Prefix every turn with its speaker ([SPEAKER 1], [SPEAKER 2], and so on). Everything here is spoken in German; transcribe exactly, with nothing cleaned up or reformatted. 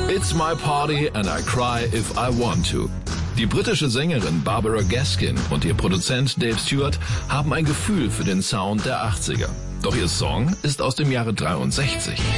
[SPEAKER 1] It's my party and I cry if I want to. Die britische Sängerin Barbara Gaskin und ihr Produzent Dave Stewart haben ein Gefühl für den Sound der achtziger. Doch ihr Song ist aus dem Jahre dreiundsechzig.